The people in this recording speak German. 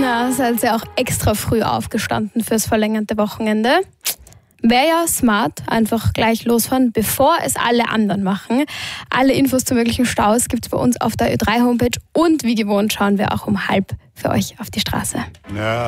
Na, seid ihr auch extra früh aufgestanden fürs verlängerte Wochenende? Wäre ja smart, einfach gleich losfahren, bevor es alle anderen machen. Alle Infos zu möglichen Staus gibt es bei uns auf der Ö3-Homepage und wie gewohnt schauen wir auch um 12:30 für euch auf die Straße. Ja.